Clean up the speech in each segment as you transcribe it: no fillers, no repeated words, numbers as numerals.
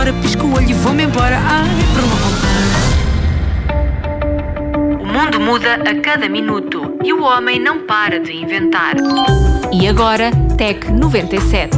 Pisco o olho e vou-me embora. O mundo muda a cada minuto e o homem não para de inventar. E agora, Tec 97.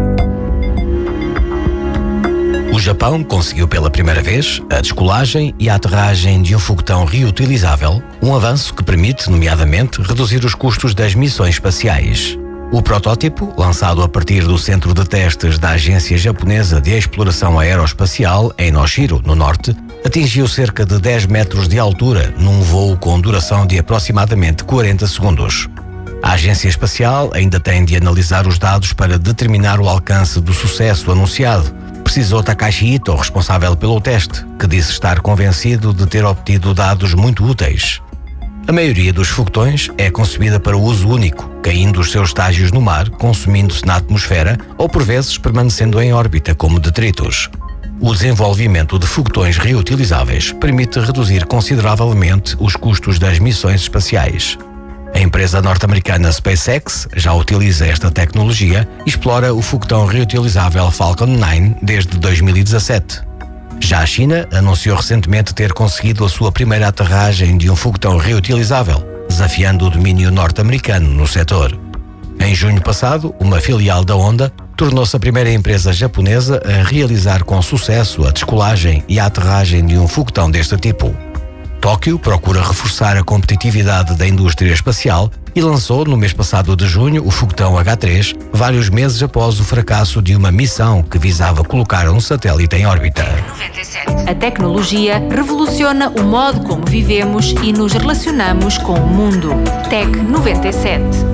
O Japão conseguiu pela primeira vez a descolagem e a aterragem de um foguetão reutilizável, um avanço que permite, nomeadamente, reduzir os custos das missões espaciais. O protótipo, lançado a partir do centro de testes da Agência Japonesa de Exploração Aeroespacial, em Noshiro, no norte, atingiu cerca de 10 metros de altura num voo com duração de aproximadamente 40 segundos. A Agência Espacial ainda tem de analisar os dados para determinar o alcance do sucesso anunciado, precisou Takashi Ito, responsável pelo teste, que disse estar convencido de ter obtido dados muito úteis. A maioria dos foguetões é concebida para uso único, caindo os seus estágios no mar, consumindo-se na atmosfera ou por vezes permanecendo em órbita como detritos. O desenvolvimento de foguetões reutilizáveis permite reduzir consideravelmente os custos das missões espaciais. A empresa norte-americana SpaceX já utiliza esta tecnologia e explora o foguetão reutilizável Falcon 9 desde 2017. Já a China anunciou recentemente ter conseguido a sua primeira aterragem de um foguetão reutilizável, desafiando o domínio norte-americano no setor. Em junho passado, uma filial da Honda tornou-se a primeira empresa japonesa a realizar com sucesso a descolagem e a aterragem de um foguetão deste tipo. Tóquio procura reforçar a competitividade da indústria espacial e lançou no mês passado de junho o foguetão H3, vários meses após o fracasso de uma missão que visava colocar um satélite em órbita. A tecnologia revoluciona o modo como vivemos e nos relacionamos com o mundo. Tec 97.